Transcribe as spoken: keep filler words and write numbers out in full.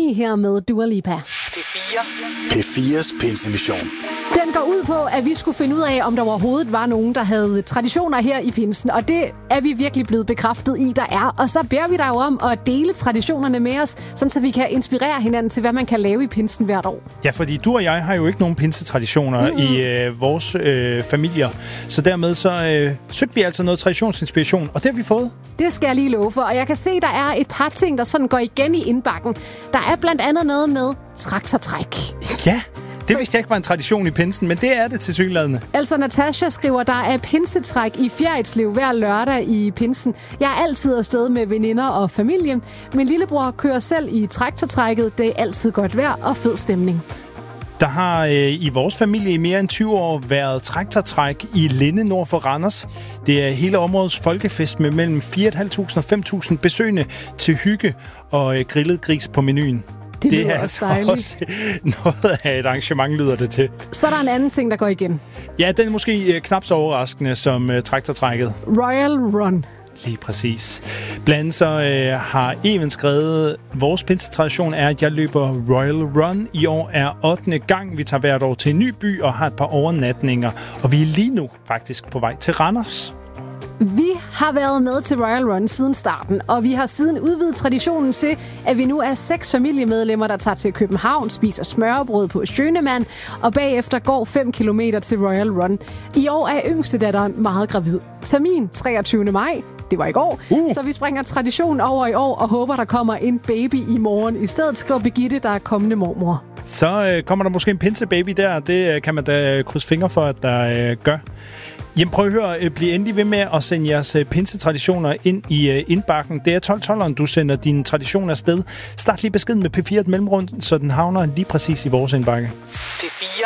ni her med Dua Lipa. P fire. P fires pinsemission. Den går ud på, at vi skulle finde ud af, om der overhovedet var nogen, der havde traditioner her i pinsen. Og det er vi virkelig blevet bekræftet i, der er. Og så beder vi dig jo om at dele traditionerne med os, sådan så vi kan inspirere hinanden til, hvad man kan lave i pinsen hvert år. Ja, fordi du og jeg har jo ikke nogen pinsetraditioner mm. i øh, vores øh, familier. Så dermed så øh, søgte vi altså noget traditionsinspiration, og det har vi fået. Det skal jeg lige love for. Og jeg kan se, der er et par ting, der sådan går igen i indbakken. Der er blandt andet noget med traktortræk. Ja. Det vidste jeg ikke var en tradition i pinsen, men det er det tilsyneladende. Altså, Natasha skriver, der er pinsetræk i Fjerritslev hver lørdag i pinsen. Jeg er altid afsted med veninder og familie. Min lillebror kører selv i traktortrækket. Det er altid godt vejr og fed stemning. Der har øh, i vores familie i mere end tyve år været traktortræk i Linde nord for Randers. Det er hele områdets folkefest med mellem fire tusind fem hundrede og fem tusind besøgende til hygge og øh, grillet gris på menuen. Det, det er altså dejligt. Også noget af et arrangement, lyder det til. Så er der en anden ting, der går igen. Ja, den er måske øh, knap så overraskende som øh, traktortrækket. Royal Run. Lige præcis. Blandt andet så øh, har Even skrevet, vores pinsetradition er, at jeg løber Royal Run. I år er ottende gang. Vi tager hvert år til en ny by og har et par overnatninger. Og vi er lige nu faktisk på vej til Randers. Vi har været med til Royal Run siden starten, og vi har siden udvidet traditionen til, at vi nu er seks familiemedlemmer, der tager til København, spiser smørrebrød på Schønemann, og bagefter går fem kilometer til Royal Run. I år er yngste datteren meget gravid. Termin treogtyvende maj, det var i går, uh. så vi springer traditionen over i år og håber, der kommer en baby i morgen. I stedet skriver Birgitte, der er kommende mormor. Så øh, kommer der måske en pinsebaby der, det øh, kan man da krydse fingre for, at der øh, gør. Jamen prøv at høre, bliv endelig ved med at sende jeres pinsetraditioner ind i uh, indbakken. Det er tolv tolveren, du sender dine traditioner afsted. Start lige beskeden med P fire et mellemrum, så den havner lige præcis i vores indbakke. P fire.